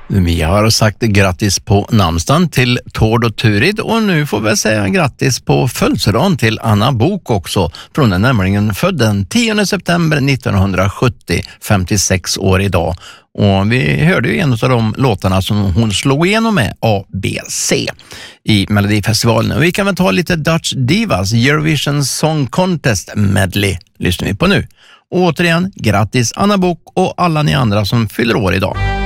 Vi har sagt grattis på namnsdagen till Tord och Turid och nu får vi säga grattis på födelsedagen till Anna Bok också. För hon är nämligen född den 10 september 1970, 56 år idag. Och vi hörde ju en av de låtarna som hon slog igenom med, ABC, i Melodifestivalen. Och vi kan väl ta lite Dutch Divas, Eurovision Song Contest medley, lyssnar vi på nu. Och återigen, grattis Anna Bok och alla ni andra som fyller år idag.